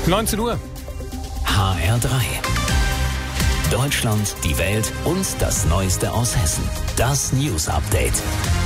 19 Uhr. HR3. Deutschland, die Welt und das Neueste aus Hessen. Das News Update.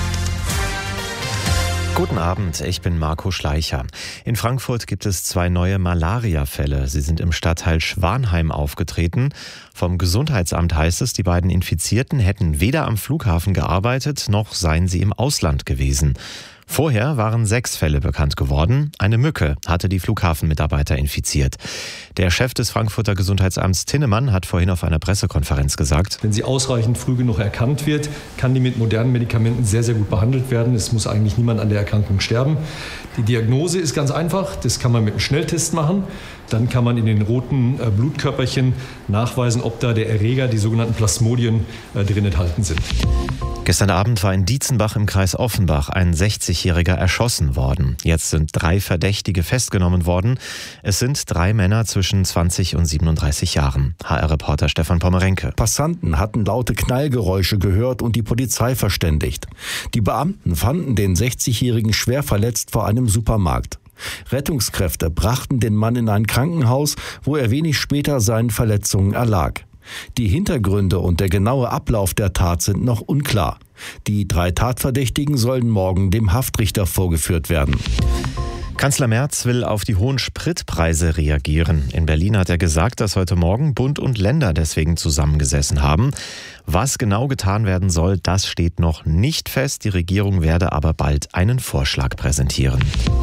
Guten Abend, ich bin Marco Schleicher. In Frankfurt gibt es 2 neue Malaria-Fälle. Sie sind im Stadtteil Schwanheim aufgetreten. Vom Gesundheitsamt heißt es, die beiden Infizierten hätten weder am Flughafen gearbeitet, noch seien sie im Ausland gewesen. Vorher waren 6 Fälle bekannt geworden. Eine Mücke hatte die Flughafenmitarbeiter infiziert. Der Chef des Frankfurter Gesundheitsamts Tinnemann hat vorhin auf einer Pressekonferenz gesagt: Wenn sie ausreichend früh genug erkannt wird, kann die mit modernen Medikamenten sehr, sehr gut behandelt werden. Es muss eigentlich niemand an der Erkrankung sterben. Die Diagnose ist ganz einfach. Das kann man mit einem Schnelltest machen. Dann kann man in den roten Blutkörperchen nachweisen, ob da der Erreger, die sogenannten Plasmodien, drin enthalten sind. Gestern Abend war in Dietzenbach im Kreis Offenbach ein 60-Jähriger erschossen worden. Jetzt sind 3 Verdächtige festgenommen worden. Es sind 3 Männer zwischen 20 und 37 Jahren. HR-Reporter Stefan Pommerenke. Passanten hatten laute Knallgeräusche gehört und die Polizei verständigt. Die Beamten fanden den 60-Jährigen schwer verletzt vor einem Supermarkt. Rettungskräfte brachten den Mann in ein Krankenhaus, wo er wenig später seinen Verletzungen erlag. Die Hintergründe und der genaue Ablauf der Tat sind noch unklar. Die 3 Tatverdächtigen sollen morgen dem Haftrichter vorgeführt werden. Kanzler Merz will auf die hohen Spritpreise reagieren. In Berlin hat er gesagt, dass heute Morgen Bund und Länder deswegen zusammengesessen haben. Was genau getan werden soll, das steht noch nicht fest. Die Regierung werde aber bald einen Vorschlag präsentieren.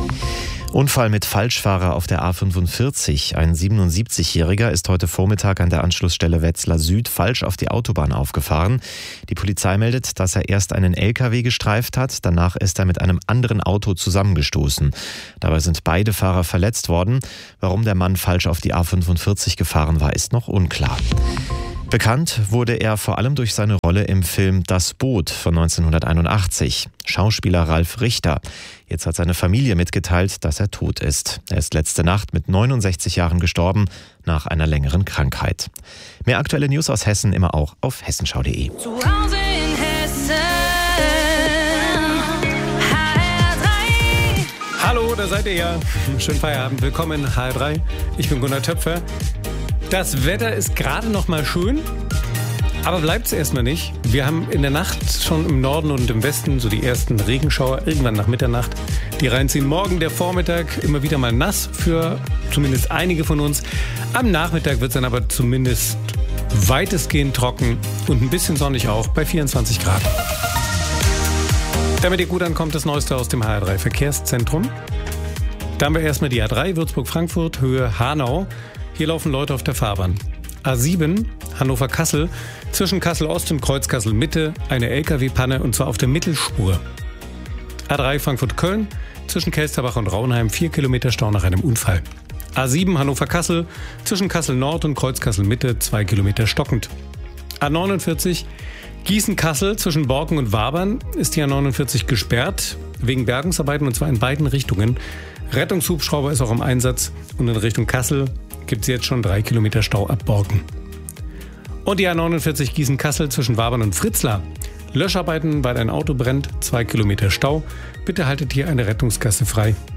Unfall mit Falschfahrer auf der A45. Ein 77-Jähriger ist heute Vormittag an der Anschlussstelle Wetzlar Süd falsch auf die Autobahn aufgefahren. Die Polizei meldet, dass er erst einen LKW gestreift hat, danach ist er mit einem anderen Auto zusammengestoßen. Dabei sind beide Fahrer verletzt worden. Warum der Mann falsch auf die A45 gefahren war, ist noch unklar. Bekannt wurde er vor allem durch seine Rolle im Film Das Boot von 1981. Schauspieler Ralf Richter. Jetzt hat seine Familie mitgeteilt, dass er tot ist. Er ist letzte Nacht mit 69 Jahren gestorben, nach einer längeren Krankheit. Mehr aktuelle News aus Hessen immer auch auf hessenschau.de. Zu Hause in Hessen, HR3. Hallo, da seid ihr ja. Schönen Feierabend. Willkommen in HR3. Ich bin Gunnar Töpfer. Das Wetter ist gerade noch mal schön, aber bleibt es erstmal nicht. Wir haben in der Nacht schon im Norden und im Westen so die ersten Regenschauer, irgendwann nach Mitternacht, die reinziehen. Morgen der Vormittag immer wieder mal nass für zumindest einige von uns. Am Nachmittag wird es dann aber zumindest weitestgehend trocken und ein bisschen sonnig auch bei 24 Grad. Damit ihr gut ankommt, das Neueste aus dem HR3 Verkehrszentrum. Da haben wir erstmal die A3 Würzburg-Frankfurt, Höhe Hanau. Hier laufen Leute auf der Fahrbahn. A7 Hannover-Kassel, zwischen Kassel-Ost und Kreuz-Kassel-Mitte eine LKW-Panne und zwar auf der Mittelspur. A3 Frankfurt-Köln, zwischen Kelsterbach und Raunheim 4 Kilometer Stau nach einem Unfall. A7 Hannover-Kassel, zwischen Kassel-Nord und Kreuz-Kassel-Mitte 2 Kilometer stockend. A49 Gießen-Kassel, zwischen Borken und Wabern ist die A49 gesperrt, wegen Bergungsarbeiten und zwar in beiden Richtungen. Rettungshubschrauber ist auch im Einsatz und in Richtung Kassel gibt es jetzt schon 3 Kilometer Stau ab Borken. Und die A49 Gießen-Kassel zwischen Wabern und Fritzlar. Löscharbeiten, weil ein Auto brennt, 2 Kilometer Stau. Bitte haltet hier eine Rettungsgasse frei.